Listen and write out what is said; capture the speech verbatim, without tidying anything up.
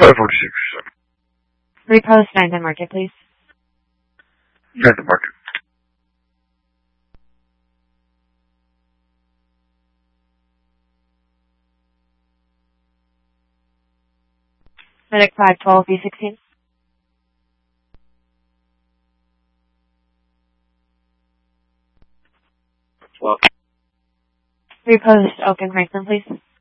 five forty-six. Repost ninth and Market, please. ninth and Market. Medic five twelve, B sixteen. Well. Repost Oak and Franklin, please.